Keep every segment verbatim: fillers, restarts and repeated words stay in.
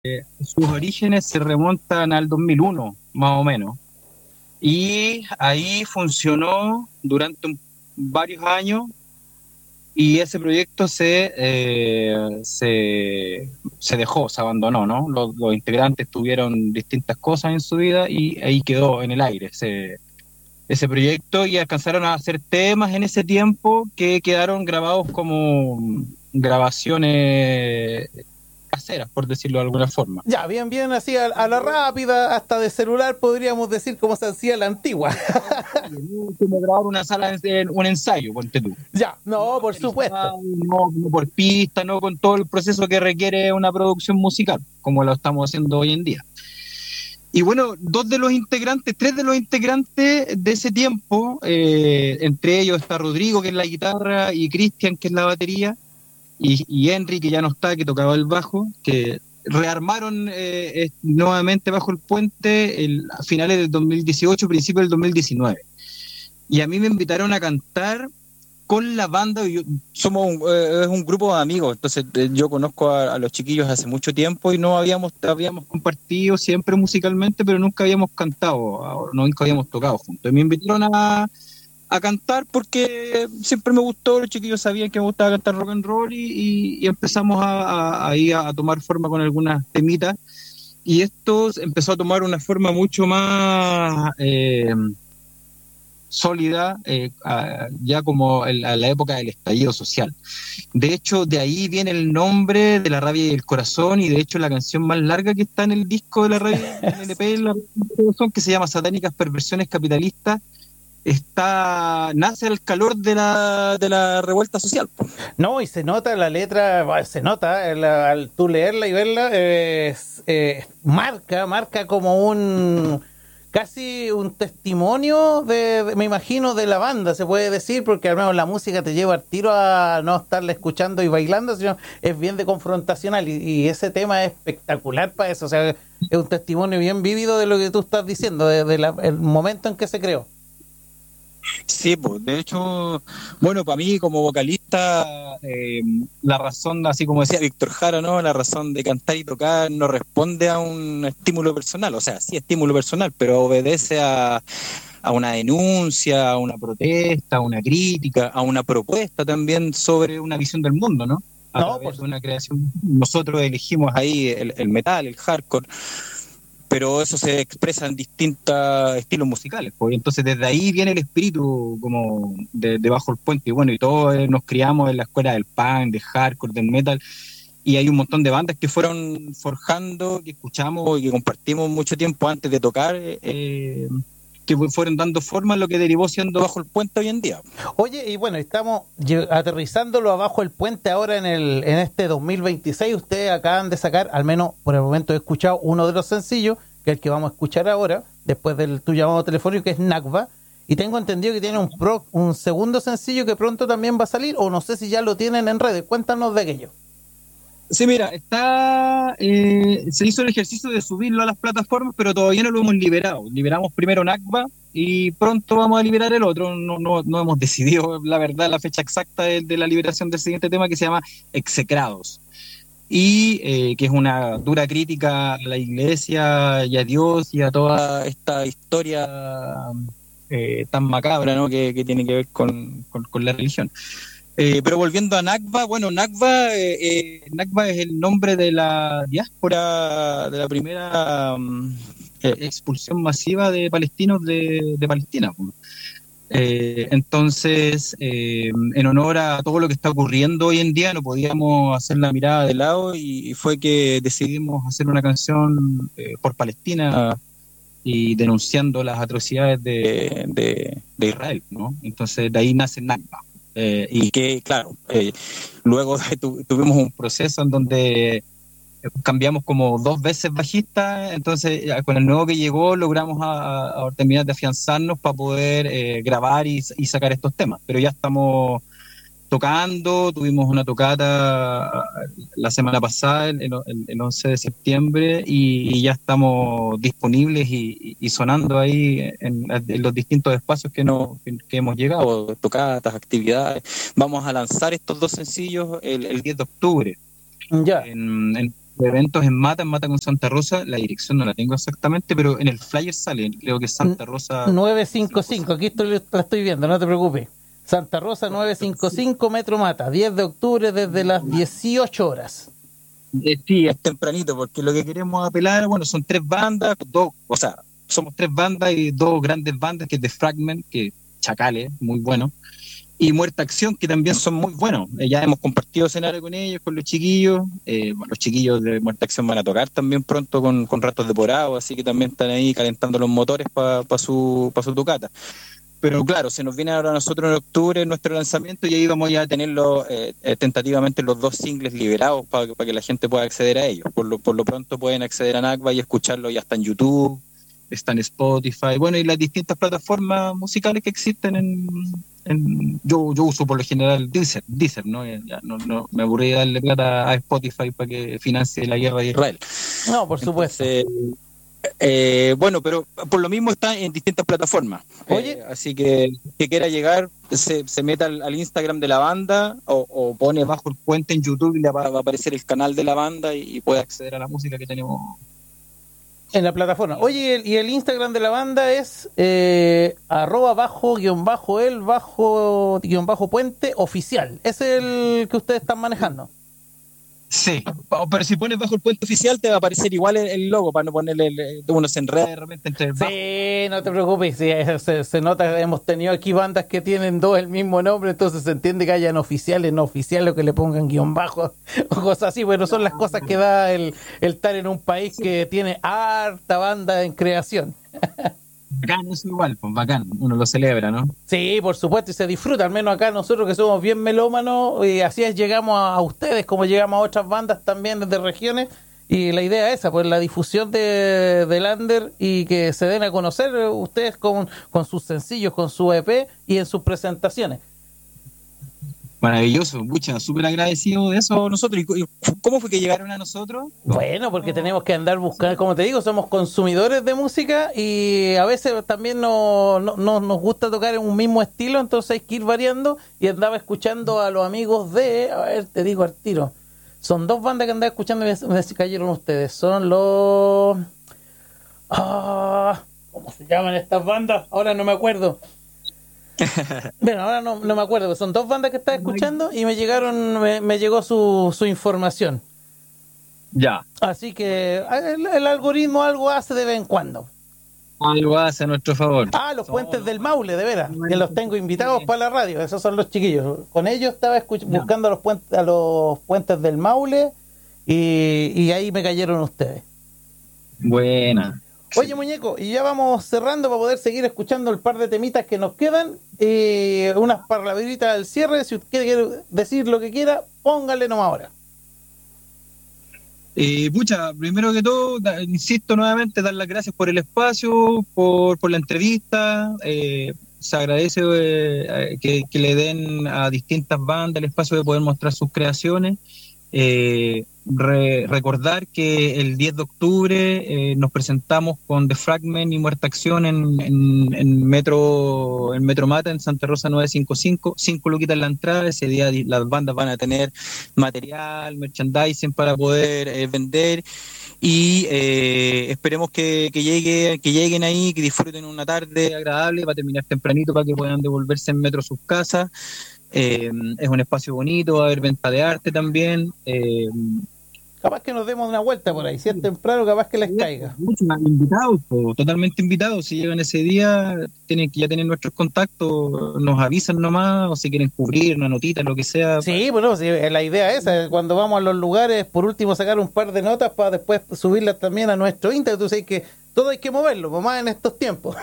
sus orígenes se remontan al dos mil uno, más o menos. Y ahí funcionó durante un- varios años y ese proyecto se, eh, se, se dejó, se abandonó, ¿no? Los, los integrantes tuvieron distintas cosas en su vida y ahí quedó en el aire ese, ese proyecto y alcanzaron a hacer temas en ese tiempo que quedaron grabados como grabaciones caseras, por decirlo de alguna forma. Ya, bien, bien, así a, a la rápida, hasta de celular podríamos decir cómo se hacía la antigua. Como grabar una sala, de, un ensayo, ponte tú. Ya, No no, por supuesto. masterizado, no, no por pista, no con todo el proceso que requiere una producción musical, como lo estamos haciendo hoy en día. Y bueno, dos de los integrantes, tres de los integrantes de ese tiempo, eh, entre ellos está Rodrigo, que es la guitarra, y Cristian, que es la batería, y, y Henry, que ya no está, que tocaba el bajo, que rearmaron eh, eh, nuevamente Bajo el Puente el, a finales del dos mil dieciocho, principios del dos mil diecinueve. Y a mí me invitaron a cantar con la banda. Yo, somos un, eh, es un grupo de amigos, entonces eh, yo conozco a, a los chiquillos hace mucho tiempo y no habíamos, habíamos compartido siempre musicalmente, pero nunca habíamos cantado, nunca habíamos tocado juntos. Y me invitaron a, a cantar porque siempre me gustó, los chiquillos sabían que me gustaba cantar rock and roll y, y, y empezamos a, a, a, ir a tomar forma con algunas temitas. Y esto empezó a tomar una forma mucho más eh, sólida, eh, a, ya como el, a la época del estallido social. De hecho, de ahí viene el nombre de La Rabia y el Corazón, y de hecho la canción más larga que está en el disco de La Rabia, en el L P, La Rabia y el Corazón, que se llama Satánicas Perversiones Capitalistas, está, nace al calor de la, de la revuelta social. No, y se nota la letra, se nota el, al tú leerla y verla, eh, eh, marca, marca como un casi un testimonio de, de, me imagino, de la banda, se puede decir, porque al menos la música te lleva al tiro a no estarla escuchando y bailando, sino es bien de confrontacional y, y ese tema es espectacular para eso, o sea, es un testimonio bien vívido de lo que tú estás diciendo, de, de la, el momento en que se creó. Sí, pues, de hecho, bueno, para mí como vocalista, eh, la razón, así como decía Víctor Jara, ¿no? La razón de cantar y tocar no responde a un estímulo personal, o sea, sí estímulo personal, pero obedece a, a una denuncia, a una protesta, a una crítica, a una propuesta también sobre una visión del mundo, ¿no? A No, por través de una creación. Nosotros elegimos ahí el, el metal, el hardcore, pero eso se expresa en distintos estilos musicales, pues. Entonces desde ahí viene el espíritu como de, de Bajo el Puente, y bueno, y todos eh, nos criamos en la escuela del punk, del hardcore, del metal, y hay un montón de bandas que fueron forjando, que escuchamos y que compartimos mucho tiempo antes de tocar, eh, que fueron dando forma a lo que derivó siendo Bajo el Puente hoy en día. Oye, y bueno, estamos aterrizándolo abajo el puente ahora en el en este dos mil veintiséis. Ustedes acaban de sacar, al menos por el momento he escuchado uno de los sencillos, que es el que vamos a escuchar ahora, después del tu llamado telefónico, que es Nakba. Y tengo entendido que tiene un, pro, un segundo sencillo que pronto también va a salir, o no sé si ya lo tienen en redes. Cuéntanos de aquello. Sí, mira, está, eh, se hizo el ejercicio de subirlo a las plataformas, pero todavía no lo hemos liberado. Liberamos primero Nakba y pronto vamos a liberar el otro. No, no, no hemos decidido, la verdad, la fecha exacta de, de la liberación del siguiente tema, que se llama Execrados. Y eh, que es una dura crítica a la iglesia y a Dios y a toda esta historia eh, tan macabra, ¿no? que, que tiene que ver con, con, con la religión. Eh, pero volviendo a Nakba, bueno, Nakba, eh, eh, Nakba es el nombre de la diáspora, de la primera um, eh, expulsión masiva de palestinos de, de Palestina. Eh, entonces, eh, en honor a todo lo que está ocurriendo hoy en día, no podíamos hacer la mirada de lado y, y fue que decidimos hacer una canción eh, por Palestina y denunciando las atrocidades de, de, de Israel, ¿no? Entonces, de ahí nace Nakba. Eh, y que, claro, eh, luego de, tu, tuvimos un proceso en donde cambiamos como dos veces bajista, entonces con el nuevo que llegó logramos a, a terminar de afianzarnos para poder eh, grabar y, y sacar estos temas, pero ya estamos tocando, tuvimos una tocata la semana pasada, el, el, el once de septiembre, y, y ya estamos disponibles y, y sonando ahí en, en, los distintos espacios que, no, que hemos llegado, tocatas, actividades. Vamos a lanzar estos dos sencillos el, el diez de octubre Ya. en, en nuestro evento es en Mata, en Mata con Santa Rosa. La dirección no la tengo exactamente, pero en el flyer sale, creo que es Santa Rosa nueve cinco cinco, aquí estoy, la estoy viendo, no te preocupes. Santa Rosa nueve cinco cinco, Metro Mata, diez de octubre desde las dieciocho horas. Eh, sí, es tempranito, porque lo que queremos apelar, bueno, son tres bandas, dos, o sea, somos tres bandas y dos grandes bandas, que es The Fragment, que Chacales, muy bueno, y Muerta Acción, que también son muy buenos. Eh, ya hemos compartido escenario con ellos, con los chiquillos. Eh, bueno, los chiquillos de Muerta Acción van a tocar también pronto con, con Ratos de Porado, así que también están ahí calentando los motores para pa su, pa su tocata. Pero claro, se nos viene ahora a nosotros en octubre nuestro lanzamiento y ahí vamos ya a tener los, eh, eh, tentativamente los dos singles liberados para pa que la gente pueda acceder a ellos. Por lo, por lo pronto pueden acceder a NACBA y escucharlo, ya está en YouTube, está en Spotify, bueno, y las distintas plataformas musicales que existen en... en yo, yo uso por lo general Deezer, Deezer, ¿no? Ya, no, no me aburrí de darle plata a Spotify para que financie la guerra de Israel. No, por supuesto. Entonces, Eh, bueno, pero por lo mismo está en distintas plataformas. Oye, eh, así que que quiera llegar, se, se meta al, al Instagram de la banda o, o pone bajo el puente en YouTube y le va, va a aparecer el canal de la banda y, y puede acceder a la música que tenemos en la plataforma. Oye, y el, y el Instagram de la banda es eh, arroba bajo guión bajo el bajo guión bajo puente oficial. ¿Es el que ustedes están manejando? Sí, pero si pones bajo el puente oficial te va a aparecer igual el, el logo para no ponerle el, uno se enreda de repente entre el bajo. Sí, no te preocupes, sí, se, se nota, hemos tenido aquí bandas que tienen dos el mismo nombre, entonces se entiende que hayan oficiales, no oficiales, o que le pongan guión bajo o cosas así. Bueno, son las cosas que da el, el estar en un país que tiene harta banda en creación. Bacán, eso igual, pues bacán, uno lo celebra, ¿no? Sí, por supuesto, y se disfruta, al menos acá nosotros que somos bien melómanos, y así es, llegamos a, a ustedes, como llegamos a otras bandas también desde regiones, y la idea es esa, pues la difusión de, de Lander y que se den a conocer ustedes con, con sus sencillos, con su E P y en sus presentaciones. Maravilloso, mucha, súper agradecido de eso nosotros. ¿Y cómo fue que llegaron a nosotros? Bueno, porque tenemos que andar buscando, como te digo, somos consumidores de música y a veces también no, no, no nos gusta tocar en un mismo estilo, entonces hay que ir variando, y andaba escuchando a los amigos de, a ver, te digo al tiro, son dos bandas que andaba escuchando y me, me cayeron ustedes, son los... Ah, ¿cómo se llaman estas bandas? Ahora no me acuerdo. Bueno, ahora no, no me acuerdo, son dos bandas que estaba escuchando y me llegaron, me, me llegó su, su información. Ya. Así que el, el algoritmo algo hace de vez en cuando. Algo hace a nuestro favor. Ah, los Puentes del Maule, de veras, que los tengo invitados para la radio, esos son los chiquillos. Con ellos estaba escuch- buscando a los, puentes, a los Puentes del Maule y, y ahí me cayeron ustedes. Buena. Oye, muñeco, y ya vamos cerrando para poder seguir escuchando el par de temitas que nos quedan. Eh, unas palabritas al cierre. Si usted quiere decir lo que quiera, póngale nomás ahora. Eh, pucha, primero que todo, da, insisto nuevamente, dar las gracias por el espacio, por, por la entrevista. Eh, se agradece eh, que, que le den a distintas bandas el espacio de poder mostrar sus creaciones. Eh, re, recordar que el diez de octubre eh, nos presentamos con The Fragment y Muerta Acción en, en, en Metro en Metro Mata, en Santa Rosa nueve cinco cinco, cinco luquitas en la entrada. Ese día las bandas van a tener material, merchandising para poder eh, vender y eh, esperemos que, que, llegue, que lleguen ahí, que disfruten una tarde agradable, va a terminar tempranito para que puedan devolverse en metro a sus casas. Eh, es un espacio bonito, va a haber venta de arte también. Eh, capaz que nos demos una vuelta por ahí, si es temprano, capaz que les caiga. Muchos invitados, totalmente invitados. Si llegan ese día, tienen que ya tener nuestros contactos, nos avisan nomás, o si quieren cubrir una notita, lo que sea. Sí, bueno, sí, la idea es esa, cuando vamos a los lugares, por último sacar un par de notas para después subirlas también a nuestro Instagram. Tú sabes que todo hay que moverlo, más en estos tiempos.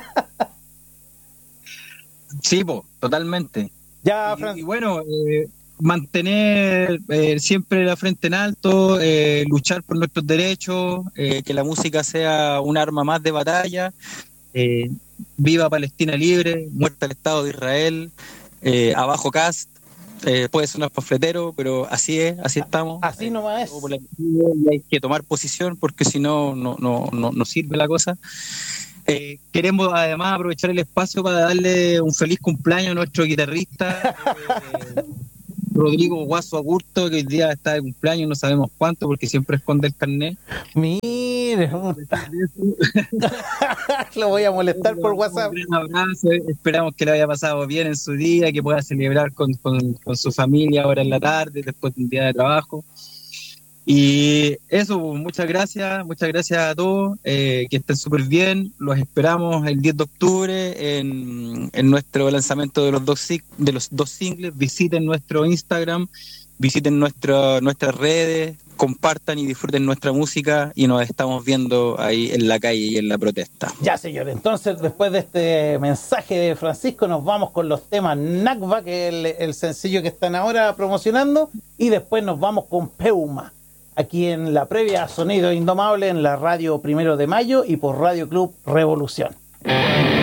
Sí, po, totalmente. Ya, y, Fran... y bueno, eh, mantener eh, siempre la frente en alto, eh, luchar por nuestros derechos, eh, que la música sea un arma más de batalla. Eh, viva Palestina libre, muerta el Estado de Israel, eh, abajo Cast. Eh, puede sonar panfletero, pero así es, así estamos. Así nomás es. Y hay que tomar posición porque si no, no, no, no, no sirve la cosa. Eh, queremos además aprovechar el espacio para darle un feliz cumpleaños a nuestro guitarrista, eh, Rodrigo Guaso Agurto, que hoy día está de cumpleaños, no sabemos cuánto, porque siempre esconde el carnet. Mire, lo voy a molestar por WhatsApp. Un gran abrazo, esperamos que le haya pasado bien en su día, que pueda celebrar con, con, con su familia ahora en la tarde, después de un día de trabajo. Y eso, pues, muchas gracias, muchas gracias a todos, eh, que estén súper bien. Los esperamos el diez de octubre en, en nuestro lanzamiento de los dos de los dos singles. Visiten nuestro Instagram, visiten nuestro, nuestras redes, compartan y disfruten nuestra música, y nos estamos viendo ahí en la calle y en la protesta. Ya, señor, entonces después de este mensaje de Francisco nos vamos con los temas Nakba, que es el, el sencillo que están ahora promocionando, y después nos vamos con Peuma, aquí en la previa Sonido Indomable, en la radio Primero de Mayo y por Radio Club Revolución.